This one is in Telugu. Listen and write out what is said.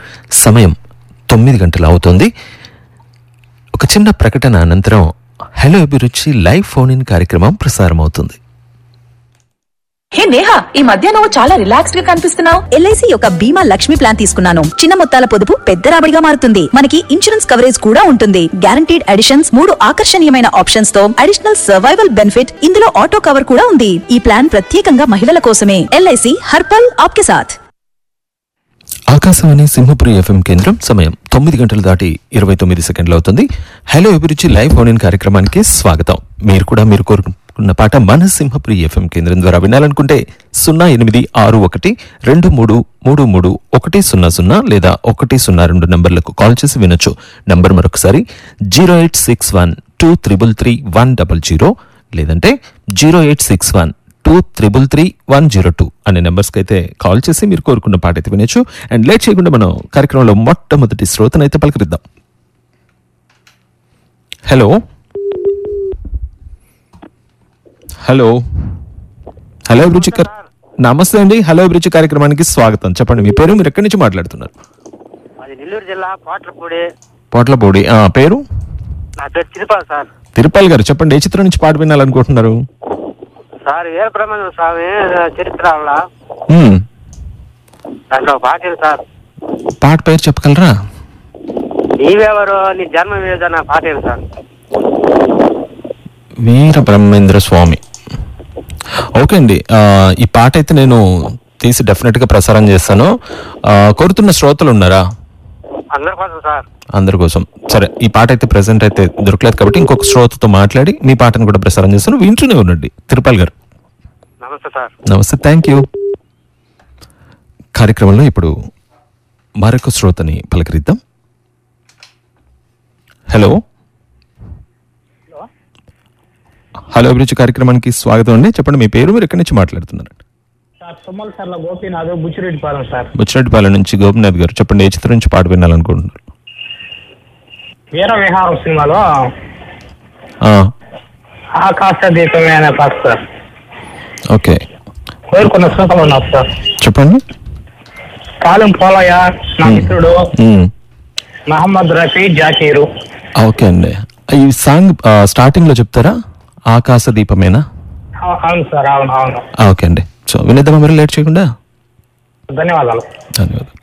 సమయం 9 గంటలు అవుతోంది. ఒక చిన్న ప్రకటన అనంతరం హలో అభిరుచి లైవ్ ఫోన్ ఇన్ కార్యక్రమం ప్రసారం అవుతుంది. హే నేహా, ఈ మధ్య నువ్వు చాలా రిలాక్స్డ్ గా కనిపిస్తున్నావు. ఎల్ఐసి యొక్క బీమా లక్ష్మి ప్లాన్ తీసుకున్నాను. చిన్న మొత్తాల పొదుపు పెద్ద రాబడిగా మారుతుంది. మనకి ఇన్సూరెన్స్ కవరేజ్ కూడా ఉంటుంది. గ్యారంటీడ్ అడిషన్స్, 3 ఆకర్షణీయమైన ఆప్షన్స్ తో అడిషనల్ సర్వైవల్ బెనిఫిట్. ఇందులో ఆటో కవర్ కూడా ఉంది. ఈ ప్లాన్ ప్రత్యేకంగా మహిళల కోసమే. ఎల్ఐసి హర్పల్ ఆప్కే సాథ్. ఆకాశవాణి సింహపురి ఎఫ్ఎం కేంద్రం. సమయం 9 గంటలు దాటి 29 సెకండ్లు అవుతుంది. హలో అభిరుచి లైవ్ ఫోన్ ఇన్ కార్యక్రమానికి స్వాగతం. మీరు కూడా మీరు కోరుకున్న పాట మన సింహపురి ఎఫ్ఎం కేంద్రం ద్వారా వినాలనుకుంటే 086123333100 లేదా 102 నంబర్లకు కాల్ చేసి వినొచ్చు. నంబర్ మరొకసారి 08612333100 లేదంటే 08612333102 అనే నెంబర్స్కి అయితే కాల్ చేసి మీరు కోరుకున్న పాట అయితే వినొచ్చు. అండ్ లేట్ చేయకుండా మనం కార్యక్రమంలో మొట్టమొదటి శ్రోతనైతే పలకరిద్దాం. హలో హలో హలో అభిరుచి నమస్తే అండి. హలో అభిరుచి కార్యక్రమానికి స్వాగతం. చెప్పండి మీ పేరు, మీరు ఎక్కడి నుంచి మాట్లాడుతున్నారు? నెల్లూరు జిల్లా పోట్లపూడి. పేరు? నా పేరు తిరుపతి సార్. తిరుపతి గారు చెప్పండి, ఏ చిత్రం నుంచి పాట వినాలనుకుంటున్నారు? సార్ వీరబ్రహ్మణ్య స్వామి చరిత్ర దాంట్లో పాట సార్. పాట పేరు చెప్పగలరా? నీవెవరు నీ జన్మ వేదన పాట సార్. వీరబ్రహ్మేంద్ర స్వామి. ఓకే అండి, ఈ పాట అయితే నేను తీసి డెఫినెట్ గా ప్రసారం చేస్తాను. కోరుతున్న శ్రోతలు ఉన్నారా? అందరి కోసం సార్. అందరి కోసం. సరే, ఈ పాట అయితే ప్రెసెంట్ అయితే దొరకలేదు కాబట్టి ఇంకొక శ్రోతతో మాట్లాడి మీ పాటను కూడా ప్రసారం చేస్తాను. వింటూనే ఉండండి. తిరుపతి గారు నమస్తే సార్. నమస్తే, థ్యాంక్ యూ. కార్యక్రమంలో ఇప్పుడు మరొక శ్రోతని పలకరిద్దాం. హలో హలో అభిరుచి కార్యక్రమానికి స్వాగతం అండి. చెప్పండి మీ పేరు, మీరు ఎక్కడి నుంచి మాట్లాడుతున్నారు? బుచ్చిరెడ్డిపాలెం నుంచి గోపినాథ్ గారు. చెప్పండి, ఏ చిత్రం నుంచి పాట వినాలనుకుంటున్నారు? వీర విహారం సినిమాలో ఆకాశ దీపమే అనే పాట సార్. ఓకే, కోరుకున్న శ్రోతలు ఉన్నారు సార్. చెప్పండి. కాలం పోలయ్య, నా మిత్రుడు మహమ్మద్ రఫీ, జాకీరు. ఓకే అండి, ఈ సాంగ్ స్టార్టింగ్ లో చెప్తారా? ఆకాశ దీపమేనా? అవును సార్, అవును. ఓకే అండి, సో వినేద్దామా మరి లేట్ చేయకుండా? ధన్యవాదాలు.